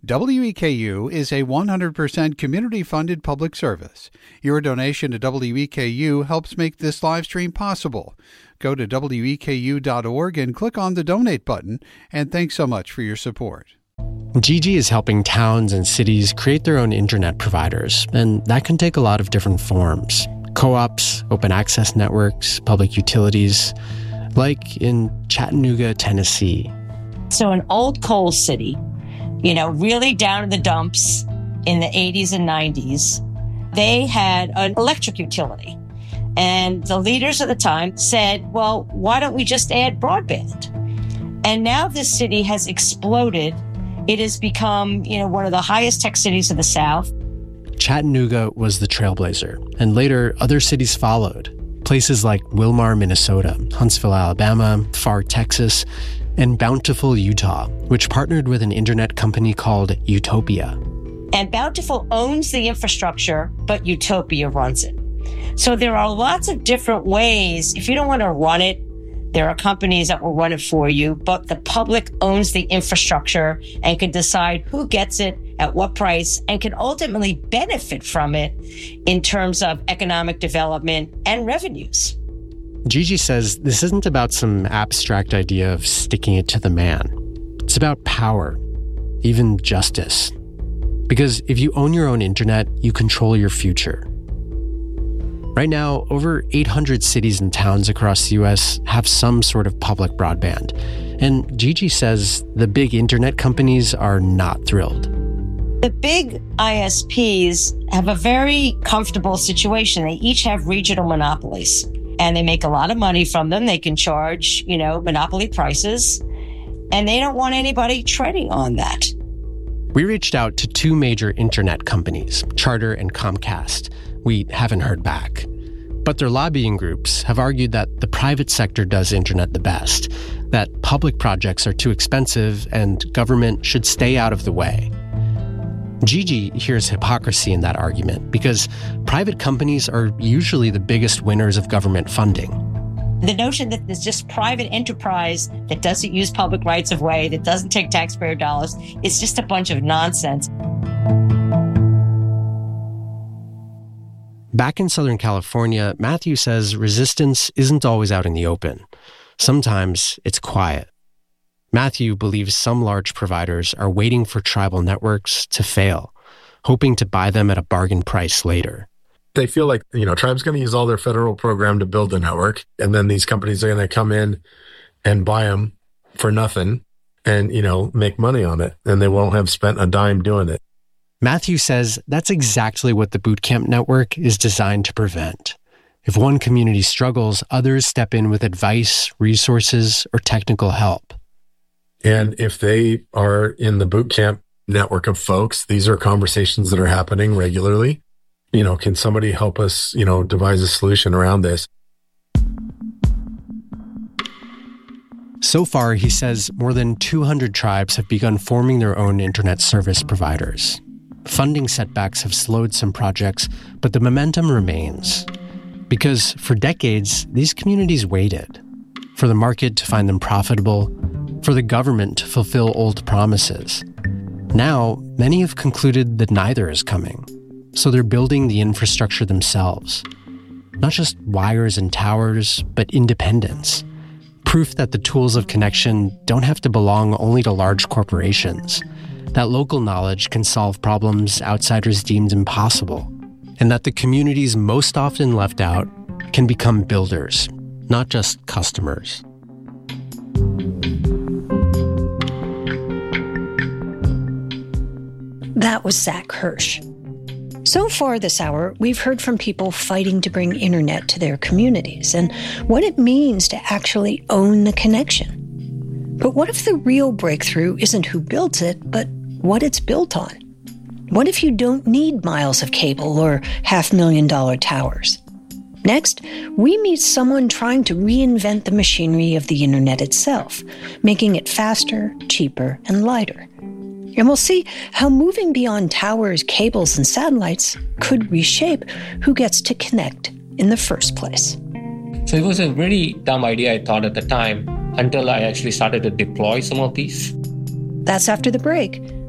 WEKU is a 100% community-funded public service. Your donation to WEKU helps make this live stream possible. Go to weku.org and click on the donate button, and thanks so much for your support. Gigi is helping towns and cities create their own internet providers, and that can take a lot of different forms. Co-ops, open access networks, public utilities, like in Chattanooga, Tennessee. So an old coal city, really down in the dumps in the 80s and 90s, they had an electric utility. And the leaders at the time said, well, why don't we just add broadband? And now this city has exploded. It has become, one of the highest tech cities of the South. Chattanooga was the trailblazer, and later other cities followed. Places like Wilmar, Minnesota, Huntsville, Alabama, Pharr, Texas, and Bountiful, Utah, which partnered with an internet company called Utopia. And Bountiful owns the infrastructure, but Utopia runs it. So there are lots of different ways. If you don't want to run it, there are companies that will run it for you, but the public owns the infrastructure and can decide who gets it, at what price, and can ultimately benefit from it in terms of economic development and revenues. Gigi says this isn't about some abstract idea of sticking it to the man. It's about power, even justice. Because if you own your own internet, you control your future. Right now, over 800 cities and towns across the U.S. have some sort of public broadband. And Gigi says the big internet companies are not thrilled. The big ISPs have a very comfortable situation. They each have regional monopolies, and they make a lot of money from them. They can charge, monopoly prices, and they don't want anybody treading on that. We reached out to two major internet companies, Charter and Comcast. We haven't heard back. But their lobbying groups have argued that the private sector does internet the best, that public projects are too expensive and government should stay out of the way. Gigi hears hypocrisy in that argument because private companies are usually the biggest winners of government funding. The notion that there's just private enterprise that doesn't use public rights of way, that doesn't take taxpayer dollars, it's just a bunch of nonsense. Back in Southern California, Matthew says resistance isn't always out in the open. Sometimes it's quiet. Matthew believes some large providers are waiting for tribal networks to fail, hoping to buy them at a bargain price later. They feel like, tribe's going to use all their federal program to build the network, and then these companies are going to come in and buy them for nothing and, make money on it, and they won't have spent a dime doing it. Matthew says that's exactly what the Bootcamp network is designed to prevent. If one community struggles, others step in with advice, resources, or technical help. And if they are in the Bootcamp network of folks, these are conversations that are happening regularly. Can somebody help us, devise a solution around this? So far, he says more than 200 tribes have begun forming their own internet service providers. Funding setbacks have slowed some projects, but the momentum remains. Because for decades, these communities waited for the market to find them profitable, for the government to fulfill old promises. Now, many have concluded that neither is coming, so they're building the infrastructure themselves. Not just wires and towers, but independence. Proof that the tools of connection don't have to belong only to large corporations, that local knowledge can solve problems outsiders deemed impossible, and that the communities most often left out can become builders, not just customers. That was Zach Hirsch. So far this hour, we've heard from people fighting to bring internet to their communities and what it means to actually own the connection. But what if the real breakthrough isn't who built it, but what it's built on? What if you don't need miles of cable or $500,000 towers? Next, we meet someone trying to reinvent the machinery of the internet itself, making it faster, cheaper, and lighter. And we'll see how moving beyond towers, cables, and satellites could reshape who gets to connect in the first place. So it was a very dumb idea, I thought at the time, until I actually started to deploy some of these. That's after the break.